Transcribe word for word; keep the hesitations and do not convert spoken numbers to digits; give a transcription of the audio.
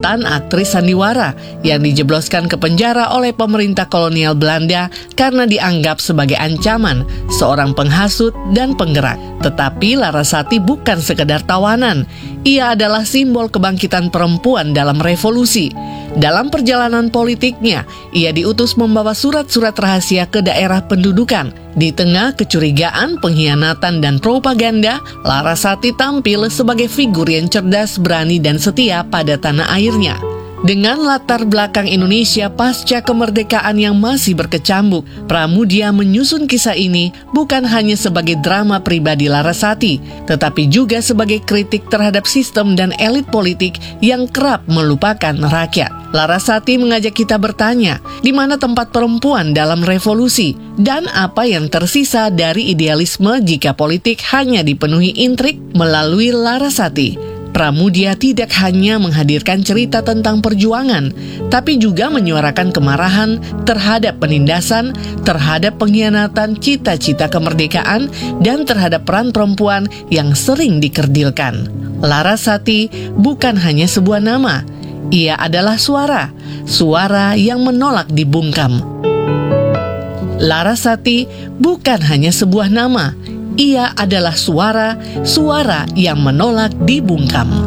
mantan aktris sandiwara yang dijebloskan ke penjara oleh pemerintah kolonial Belanda karena dianggap sebagai ancaman, seorang penghasut dan penggerak. Tetapi Larasati bukan sekedar tawanan, ia adalah simbol kebangkitan perempuan dalam revolusi. Dalam perjalanan politiknya, ia diutus membawa surat-surat rahasia ke daerah pendudukan. Di tengah kecurigaan, pengkhianatan, dan propaganda, Larasati tampil sebagai figur yang cerdas, berani, dan setia pada tanah airnya. Dengan latar belakang Indonesia pasca kemerdekaan yang masih berkecambuk, Pramudia menyusun kisah ini bukan hanya sebagai drama pribadi Larasati, tetapi juga sebagai kritik terhadap sistem dan elit politik yang kerap melupakan rakyat. Larasati mengajak kita bertanya, di mana tempat perempuan dalam revolusi, dan apa yang tersisa dari idealisme jika politik hanya dipenuhi intrik. Melalui Larasati, Pramudia tidak hanya menghadirkan cerita tentang perjuangan, tapi juga menyuarakan kemarahan terhadap penindasan, terhadap pengkhianatan cita-cita kemerdekaan, dan terhadap peran perempuan yang sering dikerdilkan. Larasati bukan hanya sebuah nama, ia adalah suara, suara yang menolak dibungkam. Larasati bukan hanya sebuah nama, ia adalah suara, suara yang menolak dibungkam.